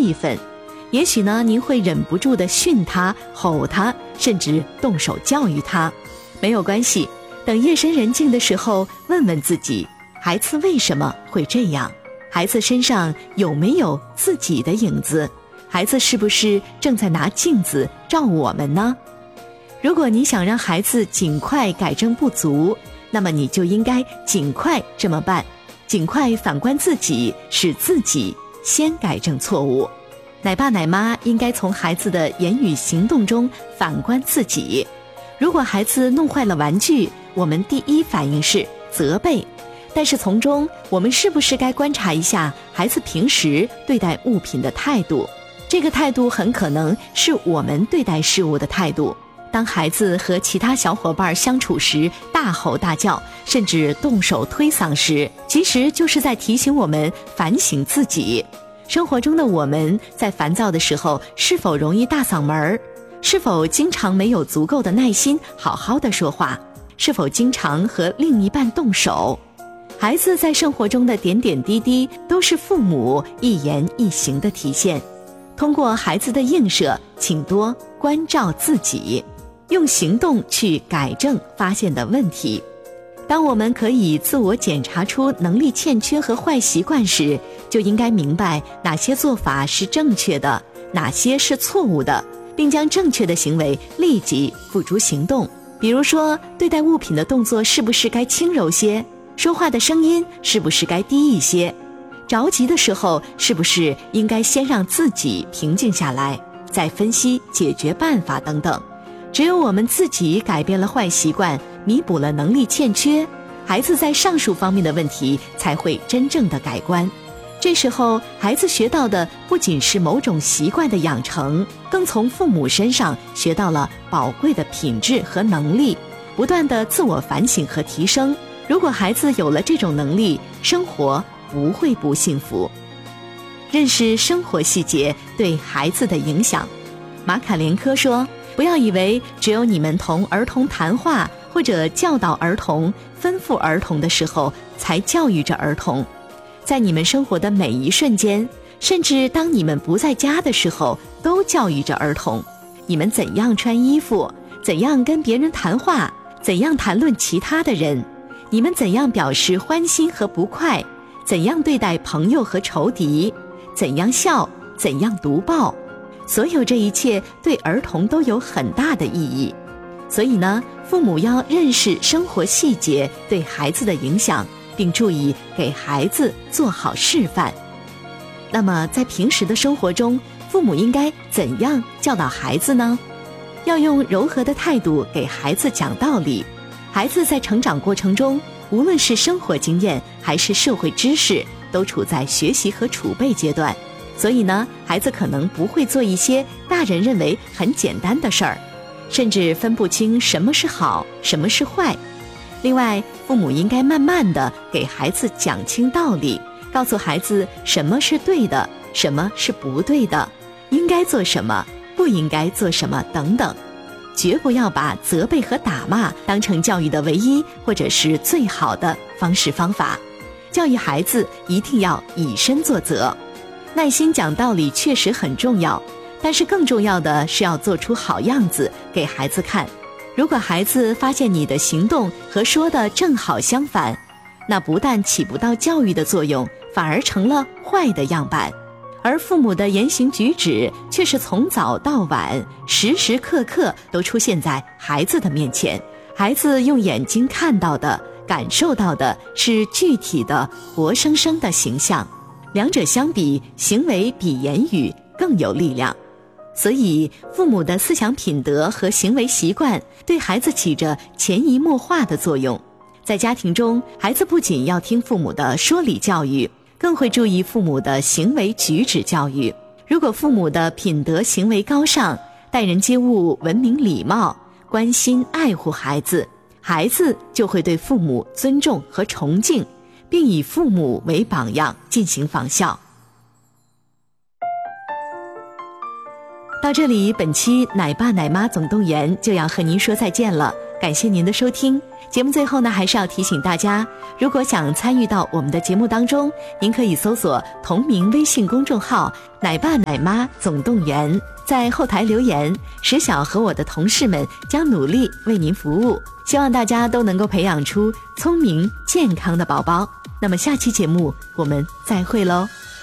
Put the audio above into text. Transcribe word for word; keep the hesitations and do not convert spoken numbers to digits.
气愤，也许呢您会忍不住地训他、吼他，甚至动手教育他。没有关系，等夜深人静的时候，问问自己，孩子为什么会这样？孩子身上有没有自己的影子？孩子是不是正在拿镜子照我们呢？如果你想让孩子尽快改正不足，那么你就应该尽快这么办，尽快反观自己，使自己先改正错误。奶爸奶妈应该从孩子的言语行动中反观自己。如果孩子弄坏了玩具，我们第一反应是责备，但是从中我们是不是该观察一下孩子平时对待物品的态度？这个态度很可能是我们对待事物的态度。当孩子和其他小伙伴相处时大吼大叫，甚至动手推搡时，其实就是在提醒我们反省自己。生活中的我们在烦躁的时候是否容易大嗓门？是否经常没有足够的耐心好好的说话？是否经常和另一半动手？孩子在生活中的点点滴滴都是父母一言一行的体现。通过孩子的映射，请多关照自己，用行动去改正发现的问题。当我们可以自我检查出能力欠缺和坏习惯时，就应该明白哪些做法是正确的，哪些是错误的，并将正确的行为立即付诸行动。比如说，对待物品的动作是不是该轻柔些？说话的声音是不是该低一些？着急的时候是不是应该先让自己平静下来，再分析解决办法等等。只有我们自己改变了坏习惯，弥补了能力欠缺，孩子在上述方面的问题才会真正的改观。这时候孩子学到的不仅是某种习惯的养成，更从父母身上学到了宝贵的品质和能力，不断的自我反省和提升。如果孩子有了这种能力，生活不会不幸福。认识生活细节对孩子的影响。马卡连科说，不要以为只有你们同儿童谈话或者教导儿童、吩咐儿童的时候才教育着儿童，在你们生活的每一瞬间，甚至当你们不在家的时候，都教育着儿童。你们怎样穿衣服，怎样跟别人谈话，怎样谈论其他的人，你们怎样表示欢心和不快，怎样对待朋友和仇敌，怎样笑，怎样读报，所有这一切对儿童都有很大的意义。所以呢，父母要认识生活细节对孩子的影响，并注意给孩子做好示范。那么在平时的生活中，父母应该怎样教导孩子呢？要用柔和的态度给孩子讲道理。孩子在成长过程中，无论是生活经验还是社会知识，都处在学习和储备阶段。所以呢，孩子可能不会做一些大人认为很简单的事儿，甚至分不清什么是好，什么是坏。另外，父母应该慢慢地给孩子讲清道理，告诉孩子什么是对的，什么是不对的，应该做什么，不应该做什么等等。绝不要把责备和打骂当成教育的唯一或者是最好的方式方法。教育孩子一定要以身作则。耐心讲道理确实很重要，但是更重要的是要做出好样子给孩子看。如果孩子发现你的行动和说的正好相反，那不但起不到教育的作用，反而成了坏的样板。而父母的言行举止却是从早到晚，时时刻刻都出现在孩子的面前。孩子用眼睛看到的、感受到的是具体的、活生生的形象。两者相比，行为比言语更有力量。所以，父母的思想品德和行为习惯对孩子起着潜移默化的作用。在家庭中，孩子不仅要听父母的说理教育，更会注意父母的行为举止教育。如果父母的品德行为高尚，待人接物文明礼貌，关心爱护孩子，孩子就会对父母尊重和崇敬，并以父母为榜样进行仿效。到这里，本期奶爸奶妈总动员就要和您说再见了。 感谢您的收听。节目最后呢，还是要提醒大家，如果想参与到我们的节目当中，您可以搜索同名微信公众号奶爸奶妈总动员，在后台留言，石晓和我的同事们将努力为您服务，希望大家都能够培养出聪明健康的宝宝。那么下期节目我们再会喽。